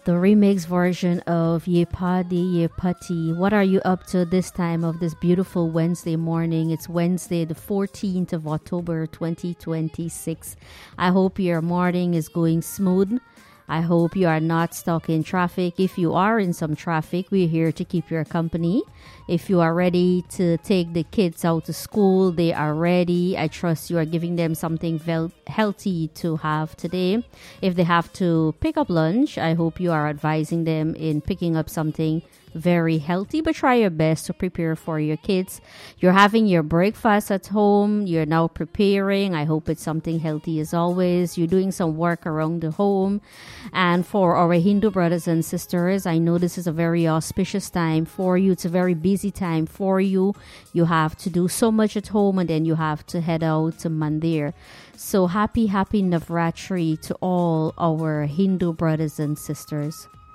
The remix version of Ye Padi Ye Patti. What are you up to this time of this beautiful Wednesday morning? It's Wednesday, the 14th of October, 2026. I hope your morning is going smooth. I hope you are not stuck in traffic. If you are in some traffic, we're here to keep your company. If you are ready to take the kids out to school, they are ready. I trust you are giving them something healthy to have today. If they have to pick up lunch, I hope you are advising them in picking up something very healthy, but try your best to prepare for your kids. You're having your breakfast at home. You're now preparing. I hope it's something healthy as always. You're doing some work around the home. And for our Hindu brothers and sisters, I know this is a very auspicious time for you. It's a very busy time for you. You have to do so much at home, and then you have to head out to Mandir. So happy Navratri to all our Hindu brothers and sisters.